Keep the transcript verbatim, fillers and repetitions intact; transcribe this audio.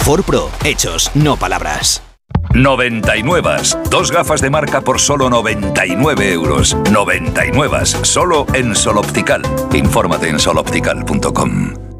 Ford Pro, hechos, no palabras. noventa y nueve. Dos gafas de marca por solo noventa y nueve euros. noventa y nueve. Solo en Sol Optical. Infórmate en sol optical punto com.